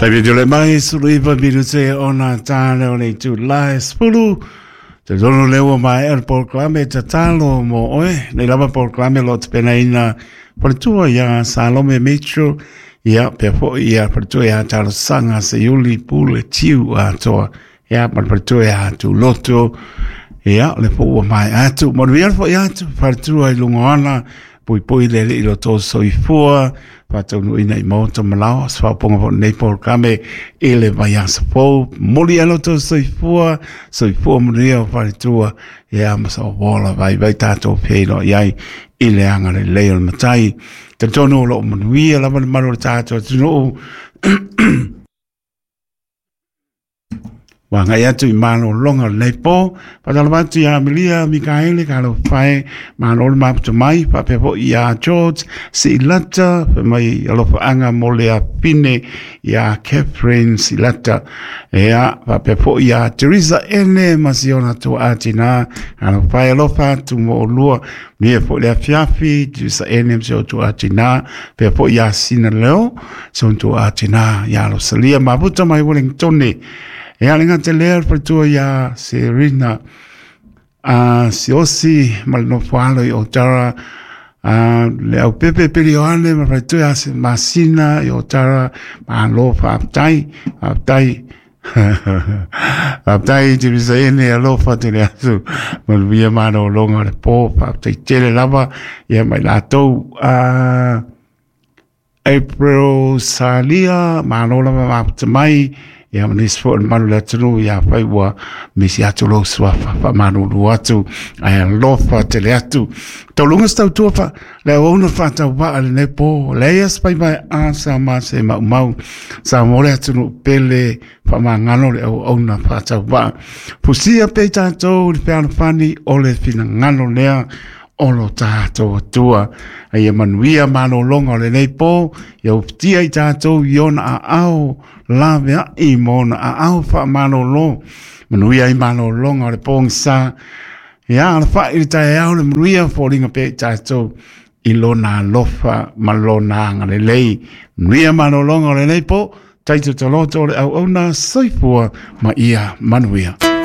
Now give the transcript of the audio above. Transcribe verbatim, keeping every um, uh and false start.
Tabi jole mai sului pa biru se ona tale o nei tu lai spulu. Te dono lewa mai er proclame te talo mo oe. Nei lava proclame lo te pena ina partua ia Salome Metro. Ia pepo ia partua ia talo sanga se yuli pule tiu a toa. Ia partua ia tu loto. Ia le po mai atu. Mo via fo ia tu partua i lungoana. Pui pui le le ilo to soifua. Patau no ina i mauta malao, swa ponga po nei porkame ele vai asa po, moli alo to soifua, soifua muria o wharitua, ia masa o wola vai vai tato peino iai ile anga le leo le matai. Te tono lo manuia lama le maro tato, tino wa ngai atu i mano longa nei po, patala batu ia Amelia Mikaele kalo whae, mano le maputa mai, papepo ia George, si ilata, mai alofa anga mole a pine, ia Catherine si ilata, ia papepo ia Teresa ene masiona tu atina, kalo whae alofa tu mo lua, nia po lea fiafi, Teresa ene msio tu atina, pepo ia sina leo, son tu atina, ia lo salia maputa mai Wellingtone, e alinga te lea partua ia Serena a si osi mal no falo i o tara a le au pepe perioane ma partua ia se masina i o tara ma lo fa aptai aptai aptai te bisa ene a lo fa te lea su mal via mano longa le po fa aptai tele lava ia mai latou a April salia ma lo lava ma apta mai ia manis fo manu le tunu ia fai wa misi atu lo swa fa manu lu atu ai lo fa te le atu to lunga sta tu fa le ona fa ta wa le ne po le ia spai mai a sa ma se ma mau sa mo le tunu pele fa ma ngano le ona fa ta wa pusia pe ta to le pe fani o le fina ngano le olo tātou atua, ai e manuia mano longa le nei pō, iau tia i tātou iona a au, lavea i mona a au wha mano lo, manuia i mano longa le pōng sa, ia ala wha i tai au le manuia fōringa pe i tātou, i lona lofa malona anga le lei, manuia mano longa le nei pō, taito taloto le au au na soifua ma ia manuia.